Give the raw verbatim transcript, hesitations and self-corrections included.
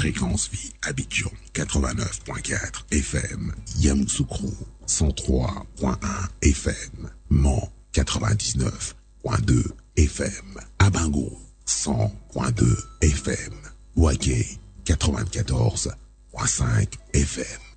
Fréquence Vie Abidjan quatre-vingt-neuf point quatre F M, Yamoussoukro cent trois point un F M, Mans quatre-vingt-dix-neuf point deux F M, Abango cent point deux F M, Ouaké quatre-vingt-quatorze point cinq F M.